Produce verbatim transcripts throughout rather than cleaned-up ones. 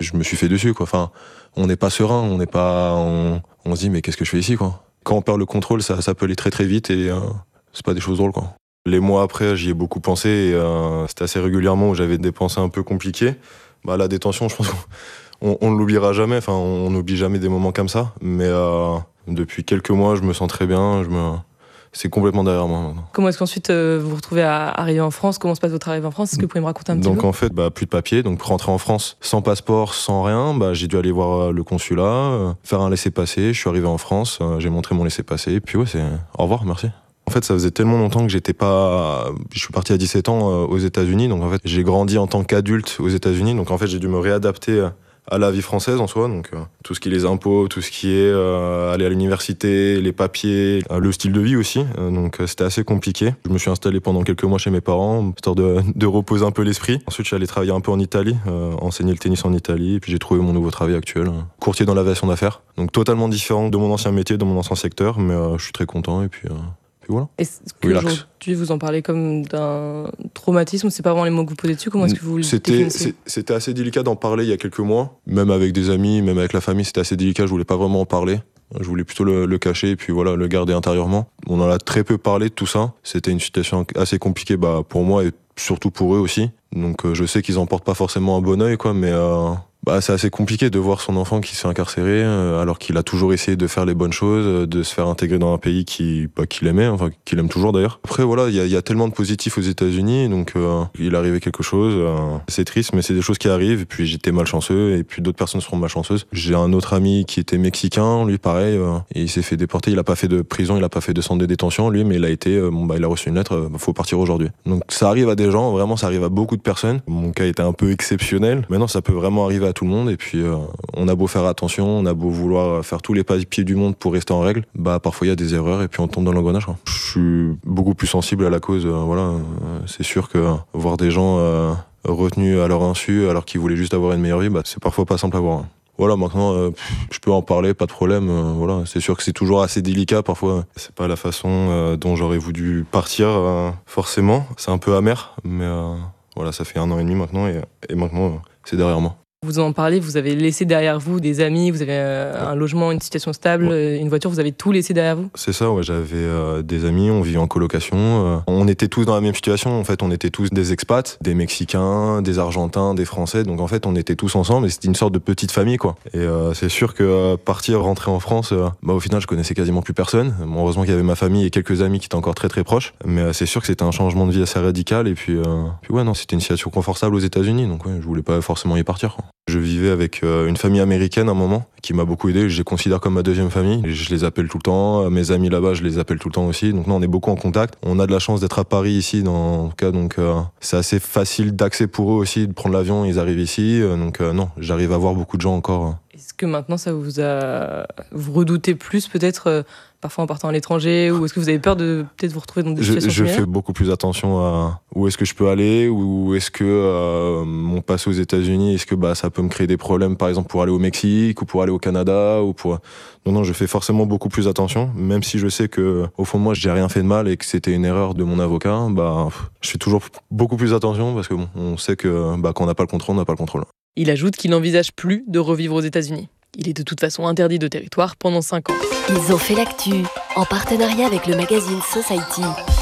je me suis fait dessus, quoi. Enfin, on n'est pas serein, on n'est pas, on, on se dit mais qu'est-ce que je fais ici, quoi. Quand on perd le contrôle, ça, ça peut aller très très vite et euh, c'est pas des choses drôles, quoi. Les mois après, j'y ai beaucoup pensé et euh, c'était assez régulièrement où j'avais des pensées un peu compliquées. Bah, la détention, je pense qu'on on, ne l'oubliera jamais, enfin, on n'oublie jamais des moments comme ça. Mais euh, depuis quelques mois, je me sens très bien, je me... c'est complètement derrière moi maintenant. Comment est-ce qu'ensuite euh, vous vous retrouvez à arriver en France ? Comment se passe votre arrivée en France ? Est-ce que vous pouvez me raconter un petit donc, peu ? Donc en fait, bah, plus de papier, donc pour rentrer en France sans passeport, sans rien, bah, j'ai dû aller voir le consulat, euh, faire un laissez-passer, je suis arrivé en France, euh, j'ai montré mon laissez-passer, et puis ouais, c'est au revoir, merci. En fait, ça faisait tellement longtemps que j'étais pas... Je suis parti à dix-sept ans euh, aux États-Unis, donc en fait, j'ai grandi en tant qu'adulte aux États-Unis, donc en fait, j'ai dû me réadapter euh, à la vie française en soi, donc euh, tout ce qui est les impôts, tout ce qui est euh, aller à l'université, les papiers, euh, le style de vie aussi, euh, donc euh, c'était assez compliqué. Je me suis installé pendant quelques mois chez mes parents, histoire de, de reposer un peu l'esprit. Ensuite, je suis allé travailler un peu en Italie, euh, enseigner le tennis en Italie, et puis j'ai trouvé mon nouveau travail actuel, euh, courtier dans l'aviation d'affaires. Donc totalement différent de mon ancien métier, de mon ancien secteur, mais euh, je suis très content, et puis... Euh, Voilà. Est-ce qu'aujourd'hui vous en parlez comme d'un traumatisme ? C'est pas vraiment les mots que vous posez dessus. Comment est-ce que vous le c'était, définissez ? C'était assez délicat d'en parler il y a quelques mois. Même avec des amis, même avec la famille, c'était assez délicat. Je voulais pas vraiment en parler. Je voulais plutôt le, le cacher et puis voilà, le garder intérieurement. On en a très peu parlé de tout ça. C'était une situation assez compliquée bah, pour moi et surtout pour eux aussi. Donc euh, je sais qu'ils en portent pas forcément un bon œil, quoi, mais... Euh Bah, c'est assez compliqué de voir son enfant qui se fait incarcérer euh, alors qu'il a toujours essayé de faire les bonnes choses, euh, de se faire intégrer dans un pays qui, bah, qu'il aimait, enfin qu'il aime toujours d'ailleurs. Après voilà, il y, y a tellement de positifs aux États-Unis, donc euh, il est arrivé quelque chose. Euh, c'est triste, mais c'est des choses qui arrivent. Et puis j'étais malchanceux, et puis d'autres personnes seront malchanceuses. J'ai un autre ami qui était mexicain, lui pareil, euh, et il s'est fait déporter. Il a pas fait de prison, il a pas fait de centre de détention, lui, mais il a été, euh, bon bah il a reçu une lettre, euh, faut partir aujourd'hui. Donc ça arrive à des gens, vraiment ça arrive à beaucoup de personnes. Mon cas était un peu exceptionnel. Maintenant ça peut vraiment arriver à tout le monde, et puis euh, on a beau faire attention, on a beau vouloir faire tous les papiers du monde pour rester en règle, bah parfois il y a des erreurs et puis on tombe dans l'engrenage, quoi. Je suis beaucoup plus sensible à la cause, euh, voilà, euh, c'est sûr que euh, voir des gens euh, retenus à leur insu alors qu'ils voulaient juste avoir une meilleure vie, bah c'est parfois pas simple à voir. Voilà, maintenant, euh, je peux en parler, pas de problème. Euh, voilà, c'est sûr que c'est toujours assez délicat parfois. C'est pas la façon euh, dont j'aurais voulu partir, euh, forcément. C'est un peu amer, mais euh, voilà, ça fait un an et demi maintenant, et, et maintenant, euh, c'est derrière moi. Vous en parlez, vous avez laissé derrière vous des amis, vous avez euh, ouais. un logement, une situation stable, ouais. une voiture, vous avez tout laissé derrière vous ? C'est ça, ouais, j'avais euh, des amis, on vivait en colocation. Euh, on était tous dans la même situation, en fait, on était tous des expats, des Mexicains, des Argentins, des Français, donc en fait, on était tous ensemble et c'était une sorte de petite famille, quoi. Et euh, c'est sûr que euh, partir, rentrer en France, euh, bah, au final, je connaissais quasiment plus personne. Bon, heureusement qu'il y avait ma famille et quelques amis qui étaient encore très très proches, mais euh, c'est sûr que c'était un changement de vie assez radical, et puis, euh, puis ouais, non, c'était une situation confortable aux États-Unis, donc ouais, je voulais pas forcément y partir, quoi. Je vivais avec euh, une famille américaine à un moment qui m'a beaucoup aidé, je les considère comme ma deuxième famille. Je les appelle tout le temps, mes amis là-bas, je les appelle tout le temps aussi. Donc non, on est beaucoup en contact. On a de la chance d'être à Paris ici, dans en tout cas, donc euh, c'est assez facile d'accès pour eux aussi de prendre l'avion. Ils arrivent ici, euh, donc euh, non, j'arrive à voir beaucoup de gens encore. Est-ce que maintenant ça vous a, vous redoutez plus peut-être euh, parfois en partant à l'étranger, ou est-ce que vous avez peur de peut-être vous retrouver dans des situations je, je similaires ? Je fais beaucoup plus attention à où est-ce que je peux aller, ou est-ce que euh, mon passé aux États-Unis, est-ce que bah ça peut me créer des problèmes, par exemple pour aller au Mexique ou pour aller au Canada ou pour. Non, non, je fais forcément beaucoup plus attention, même si je sais que au fond de moi, j'ai rien fait de mal et que c'était une erreur de mon avocat. Bah, je fais toujours beaucoup plus attention parce que bon, on sait que bah quand on n'a pas le contrôle, on n'a pas le contrôle. Il ajoute qu'il n'envisage plus de revivre aux États-Unis. Il est de toute façon interdit de territoire pendant cinq ans. Ils ont fait l'actu, en partenariat avec le magazine Society.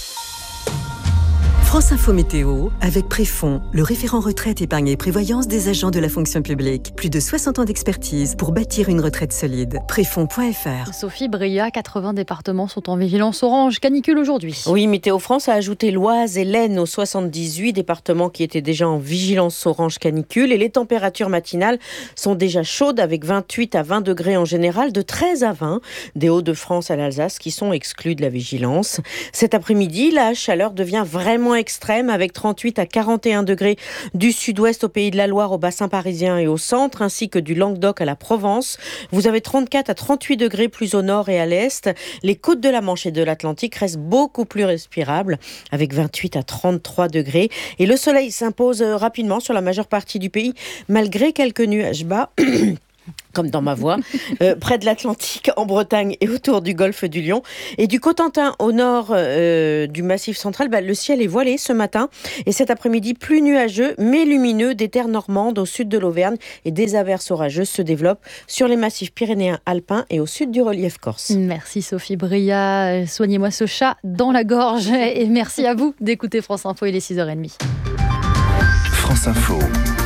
France Info Météo, avec Préfond, le référent retraite, épargne et prévoyance des agents de la fonction publique. Plus de soixante ans d'expertise pour bâtir une retraite solide. Préfond point f r. Sophie Bria, quatre-vingts départements sont en vigilance orange canicule aujourd'hui. Oui, Météo France a ajouté l'Oise et l'Aisne aux soixante-dix-huit départements qui étaient déjà en vigilance orange canicule. Et les températures matinales sont déjà chaudes avec vingt-huit à vingt degrés en général, de treize à vingt des Hauts-de-France à l'Alsace qui sont exclus de la vigilance. Cet après-midi, la chaleur devient vraiment extrême avec trente-huit à quarante et un degrés du sud-ouest au Pays de la Loire, au bassin parisien et au centre, ainsi que du Languedoc à la Provence. Vous avez trente-quatre à trente-huit degrés plus au nord et à l'est. Les côtes de la Manche et de l'Atlantique restent beaucoup plus respirables avec vingt-huit à trente-trois degrés. Et le soleil s'impose rapidement sur la majeure partie du pays malgré quelques nuages bas. comme dans ma voix, euh, près de l'Atlantique, en Bretagne et autour du golfe du Lion. Et du Cotentin au nord euh, du Massif central, bah, le ciel est voilé ce matin. Et cet après-midi, plus nuageux, mais lumineux, des terres normandes au sud de l'Auvergne. Et des averses orageuses se développent sur les massifs pyrénéens alpins et au sud du relief corse. Merci Sophie Bria. Soignez-moi ce chat dans la gorge. Et merci à vous d'écouter France Info, il est six heures trente. France Info.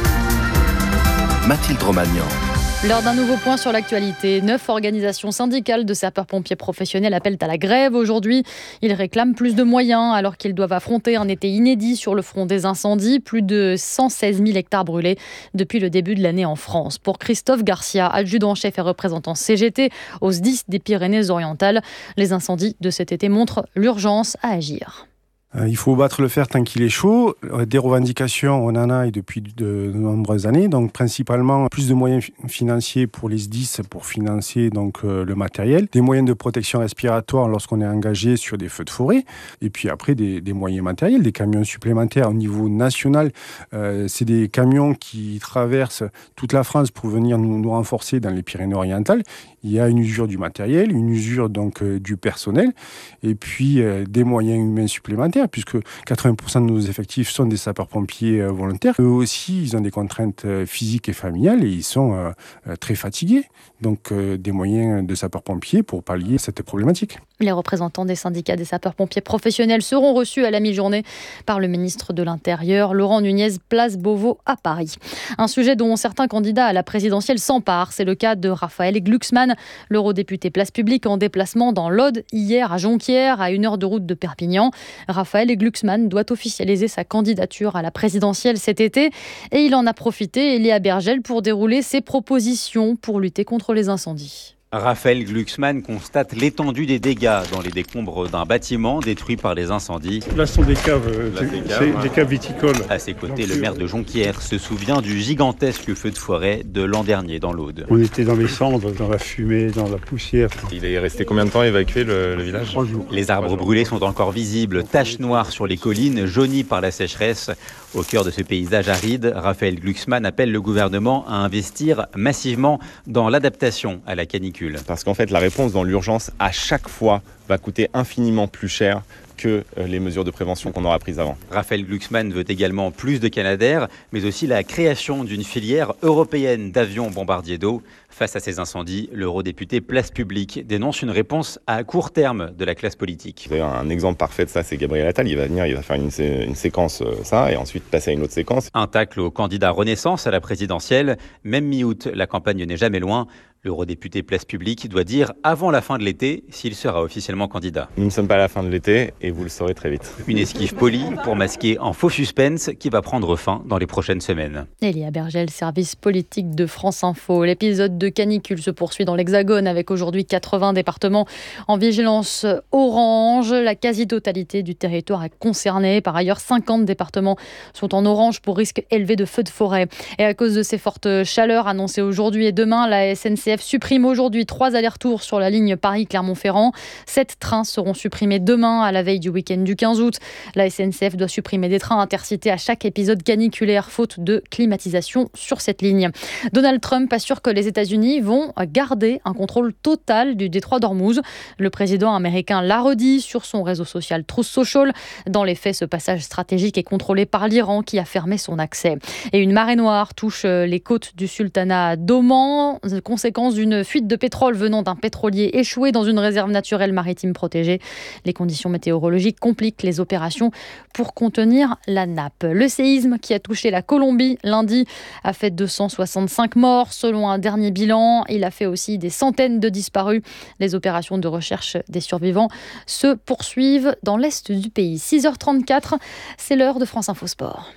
Mathilde Romagnan. Lors d'un nouveau point sur l'actualité, neuf organisations syndicales de sapeurs-pompiers professionnels appellent à la grève aujourd'hui. Ils réclament plus de moyens alors qu'ils doivent affronter un été inédit sur le front des incendies. Plus de cent seize mille hectares brûlés depuis le début de l'année en France. Pour Christophe Garcia, adjudant-chef et représentant C G T au S D I S des Pyrénées-Orientales, les incendies de cet été montrent l'urgence à agir. Il faut battre le fer tant qu'il est chaud. Des revendications, on en a et depuis de nombreuses années. Donc, principalement, plus de moyens financiers pour les S D I S pour financer donc, euh, le matériel. Des moyens de protection respiratoire lorsqu'on est engagé sur des feux de forêt. Et puis après, des, des moyens matériels, des camions supplémentaires au niveau national. Euh, c'est des camions qui traversent toute la France pour venir nous, nous renforcer dans les Pyrénées-Orientales. Il y a une usure du matériel, une usure donc, euh, du personnel. Et puis, euh, des moyens humains supplémentaires, puisque quatre-vingts pour cent de nos effectifs sont des sapeurs-pompiers euh, volontaires. Eux aussi, ils ont des contraintes euh, physiques et familiales et ils sont euh, euh, très fatigués. Donc, euh, des moyens de sapeurs-pompiers pour pallier cette problématique. Les représentants des syndicats des sapeurs-pompiers professionnels seront reçus à la mi-journée par le ministre de l'Intérieur, Laurent Nunez, place Beauvau à Paris. Un sujet dont certains candidats à la présidentielle s'emparent, c'est le cas de Raphaël Glucksmann, l'eurodéputé Place Publique en déplacement dans l'Aude, hier à Jonquière, à une heure de route de Perpignan. Raphaël Glucksmann doit officialiser sa candidature à la présidentielle cet été et il en a profité, Elia Bergel, pour dérouler ses propositions pour lutter contre les incendies. Raphaël Glucksmann constate l'étendue des dégâts dans les décombres d'un bâtiment détruit par les incendies. Là, ce sont des caves, Là, des, caves c'est hein. des caves viticoles. À ses côtés, Donc, le maire de Jonquière se souvient du gigantesque feu de forêt de l'an dernier dans l'Aude. On était dans les cendres, dans la fumée, dans la poussière. Il est resté combien de temps évacué le, le village ? Trois jours. Les arbres brûlés sont encore visibles, taches noires sur les collines, jaunies par la sécheresse. Au cœur de ce paysage aride, Raphaël Glucksmann appelle le gouvernement à investir massivement dans l'adaptation à la canicule. Parce qu'en fait, la réponse dans l'urgence, à chaque fois, va coûter infiniment plus cher que les mesures de prévention qu'on aura prises avant. Raphaël Glucksmann veut également plus de Canadair, mais aussi la création d'une filière européenne d'avions bombardiers d'eau. Face à ces incendies, l'eurodéputé Place Publique dénonce une réponse à court terme de la classe politique. Vous avez un exemple parfait de ça, c'est Gabriel Attal. Il va venir, il va faire une, sé- une séquence, euh, ça, et ensuite passer à une autre séquence. Un tacle au candidat Renaissance à la présidentielle. Même mi-août, la campagne n'est jamais loin. L'eurodéputé Place Publique doit dire avant la fin de l'été s'il sera officiellement candidat. Nous ne sommes pas à la fin de l'été et vous le saurez très vite. Une esquive polie pour masquer un faux suspense qui va prendre fin dans les prochaines semaines. Elia Bergel, service politique de France Info. L'épisode de canicule se poursuit dans l'Hexagone avec aujourd'hui quatre-vingts départements en vigilance orange. La quasi-totalité du territoire est concernée. Par ailleurs, cinquante départements sont en orange pour risque élevé de feux de forêt. Et à cause de ces fortes chaleurs annoncées aujourd'hui et demain, la S N C F supprime aujourd'hui trois allers-retours sur la ligne Paris-Clermont-Ferrand. Sept trains seront supprimés demain à la veille du week-end du quinze août. La S N C F doit supprimer des trains intercités à chaque épisode caniculaire faute de climatisation sur cette ligne. Donald Trump assure que les États-Unis vont garder un contrôle total du détroit d'Ormuz. Le président américain l'a redit sur son réseau social Truth Social. Dans les faits, ce passage stratégique est contrôlé par l'Iran qui a fermé son accès. Et une marée noire touche les côtes du sultanat d'Oman, conséquence d'une fuite de pétrole venant d'un pétrolier échoué dans une réserve naturelle maritime protégée. Les conditions météorologiques compliquent les opérations pour contenir la nappe. Le séisme qui a touché la Colombie lundi a fait deux cent soixante-cinq morts selon un dernier bilan. Il a fait aussi des centaines de disparus. Les opérations de recherche des survivants se poursuivent dans l'est du pays. six heures trente-quatre, c'est l'heure de France Info Sport.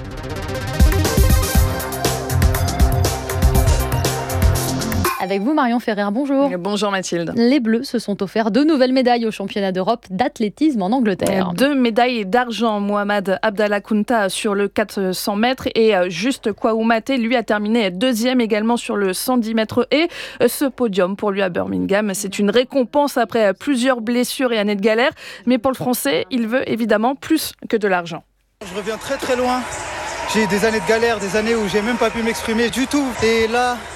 Avec vous, Marion Ferrer, bonjour. Bonjour Mathilde. Les Bleus se sont offerts deux nouvelles médailles au championnat d'Europe d'athlétisme en Angleterre. Deux médailles d'argent. Mohamed Abdallah Kounta sur le quatre cents mètres et Juste Kouamouté, lui, a terminé deuxième également sur le cent dix mètres. Et ce podium pour lui à Birmingham, c'est une récompense après plusieurs blessures et années de galère. Mais pour le Français, il veut évidemment plus que de l'argent. Je reviens très très loin. J'ai eu des années de galère, des années où j'ai même pas pu m'exprimer du tout. Et là,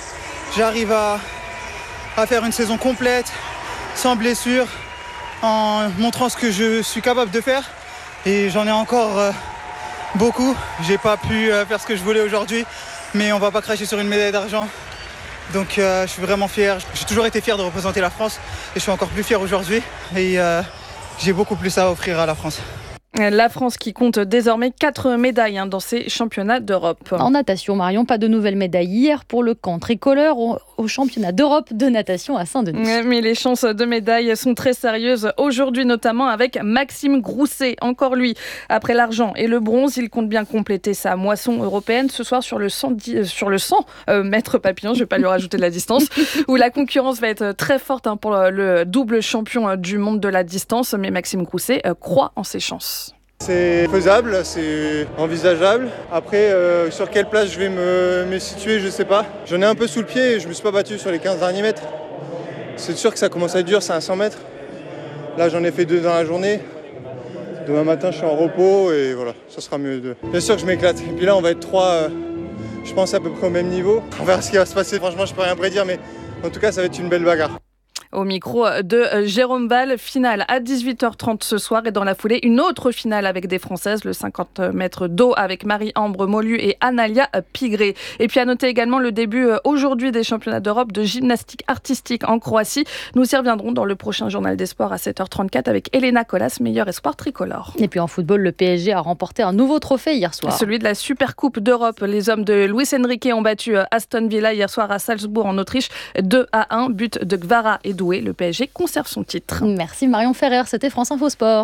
j'arrive à, à faire une saison complète, sans blessure, en montrant ce que je suis capable de faire. Et j'en ai encore euh, beaucoup. J'ai pas pu euh, faire ce que je voulais aujourd'hui, mais on va pas cracher sur une médaille d'argent. Donc euh, je suis vraiment fier. J'ai toujours été fier de représenter la France et je suis encore plus fier aujourd'hui. Et euh, j'ai beaucoup plus à offrir à la France. La France qui compte désormais quatre médailles hein, dans ces championnats d'Europe. En natation, Marion, pas de nouvelles médailles hier pour le camp tricolore au, au championnat d'Europe de natation à Saint-Denis. Mais les chances de médailles sont très sérieuses aujourd'hui, notamment avec Maxime Grousset. Encore lui, après l'argent et le bronze, il compte bien compléter sa moisson européenne ce soir sur le cent, sur le cent euh, mètres papillon. Je ne vais pas lui rajouter de la distance, où la concurrence va être très forte hein, pour le double champion du monde de la distance. Mais Maxime Grousset euh, croit en ses chances. C'est faisable, c'est envisageable. Après, euh, sur quelle place je vais me, me situer, je ne sais pas. J'en ai un peu sous le pied et je ne me suis pas battu sur les quinze derniers mètres. C'est sûr que ça commence à être dur, c'est un cent mètres. Là, j'en ai fait deux dans la journée. Demain matin, je suis en repos et voilà, ça sera mieux. De... Bien sûr que je m'éclate. Et puis là, on va être trois, euh, je pense, à peu près au même niveau. On verra ce qui va se passer. Franchement, je ne peux rien prédire, mais en tout cas, ça va être une belle bagarre. Au micro de Jérôme Ball, finale à dix-huit heures trente ce soir et dans la foulée, une autre finale avec des Françaises, le cinquante mètres d'eau avec Marie-Ambre Molu et Analia Pigré. Et puis à noter également le début aujourd'hui des championnats d'Europe de gymnastique artistique en Croatie. Nous y reviendrons dans le prochain journal des sports à sept heures trente-quatre avec Elena Colas, meilleur espoir tricolore. Et puis en football, le P S G a remporté un nouveau trophée hier soir. Celui de la Supercoupe d'Europe. Les hommes de Luis Enrique ont battu Aston Villa hier soir à Salzbourg en Autriche, deux à un, but de Gvara et Doué. Le P S G conserve son titre. Merci Marion Ferrer, c'était France Info Sport.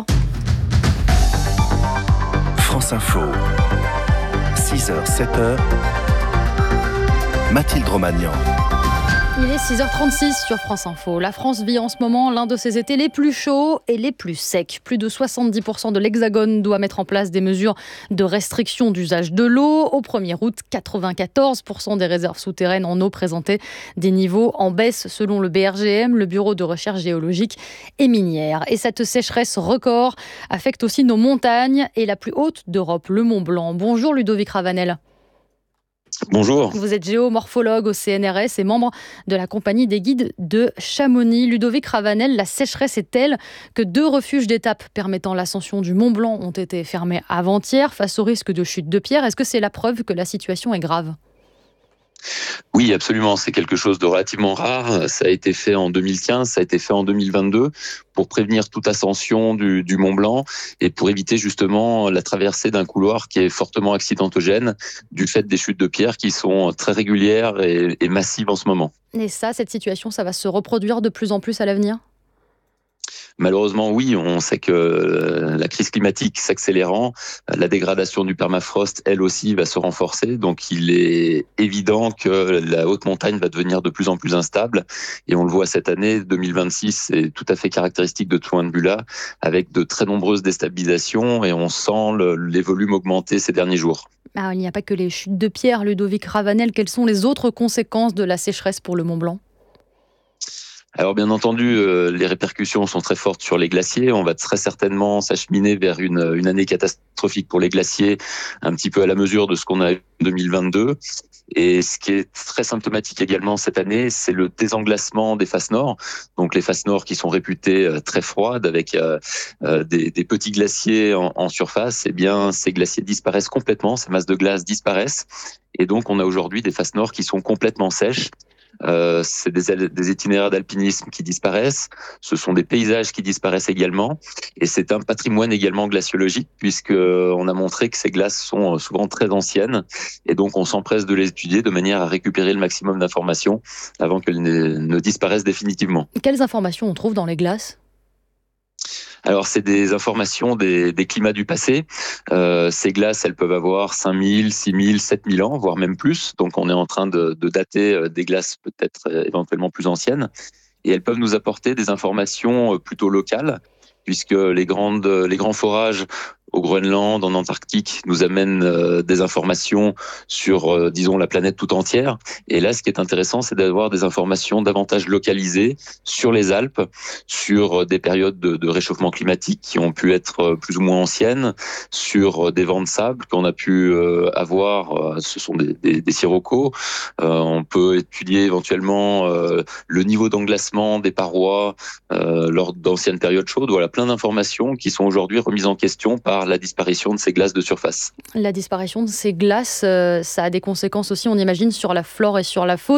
France Info, six heures, sept heures, Mathilde Romagnan. Il est six heures trente-six sur France Info. La France vit en ce moment l'un de ses étés les plus chauds et les plus secs. Plus de soixante-dix pour cent de l'Hexagone doit mettre en place des mesures de restriction d'usage de l'eau. Au premier août, quatre-vingt-quatorze pour cent des réserves souterraines en eau présentaient des niveaux en baisse selon le B R G M, le Bureau de recherche géologique et minière. Et cette sécheresse record affecte aussi nos montagnes et la plus haute d'Europe, le Mont Blanc. Bonjour Ludovic Ravanel. Bonjour. Vous êtes géomorphologue au C N R S et membre de la compagnie des guides de Chamonix. Ludovic Ravanel, la sécheresse est telle que deux refuges d'étape permettant l'ascension du Mont Blanc ont été fermés avant-hier face au risque de chute de pierre. Est-ce que c'est la preuve que la situation est grave ? Oui, absolument. C'est quelque chose de relativement rare. Ça a été fait en deux mille quinze, ça a été fait en deux mille vingt-deux pour prévenir toute ascension du, du Mont Blanc et pour éviter justement la traversée d'un couloir qui est fortement accidentogène du fait des chutes de pierres qui sont très régulières et, et massives en ce moment. Et ça, cette situation, ça va se reproduire de plus en plus à l'avenir ? Malheureusement, oui, on sait que la crise climatique s'accélérant, la dégradation du permafrost, elle aussi, va se renforcer. Donc, il est évident que la haute montagne va devenir de plus en plus instable. Et on le voit cette année, deux mille vingt-six, c'est tout à fait caractéristique de ce point de vue-là, avec de très nombreuses déstabilisations et on sent le, les volumes augmenter ces derniers jours. Alors, il n'y a pas que les chutes de pierre, Ludovic Ravanel. Quelles sont les autres conséquences de la sécheresse pour le Mont Blanc ? Alors bien entendu, euh, les répercussions sont très fortes sur les glaciers. On va très certainement s'acheminer vers une, une année catastrophique pour les glaciers, un petit peu à la mesure de ce qu'on a eu en deux mille vingt-deux. Et ce qui est très symptomatique également cette année, c'est le désenglacement des faces nord. Donc les faces nord qui sont réputées euh, très froides avec euh, euh, des, des petits glaciers en, en surface, eh bien ces glaciers disparaissent complètement, ces masses de glace disparaissent. Et donc on a aujourd'hui des faces nord qui sont complètement sèches. Euh, c'est des, des itinéraires d'alpinisme qui disparaissent, ce sont des paysages qui disparaissent également, et c'est un patrimoine également glaciologique puisque on a montré que ces glaces sont souvent très anciennes, et donc on s'empresse de les étudier de manière à récupérer le maximum d'informations avant qu'elles ne, ne disparaissent définitivement. Quelles informations on trouve dans les glaces ? Alors, c'est des informations des, des climats du passé. Euh, ces glaces, elles peuvent avoir cinq mille, six mille, sept mille ans, voire même plus. Donc, on est en train de, de dater des glaces peut-être éventuellement plus anciennes. Et elles peuvent nous apporter des informations plutôt locales, puisque les, grandes, les grands forages au Groenland, en Antarctique, nous amènent euh, des informations sur, euh, disons, la planète tout entière. Et là, ce qui est intéressant, c'est d'avoir des informations davantage localisées sur les Alpes, sur des périodes de, de réchauffement climatique qui ont pu être plus ou moins anciennes, sur des vents de sable qu'on a pu euh, avoir. Euh, ce sont des, des, des sirocco. Euh, on peut étudier éventuellement euh, le niveau d'englacement des parois euh, lors d'anciennes périodes chaudes. Voilà, plein d'informations qui sont aujourd'hui remises en question par la disparition de ces glaces de surface. La disparition de ces glaces, euh, ça a des conséquences aussi, on imagine, sur la flore et sur la faune.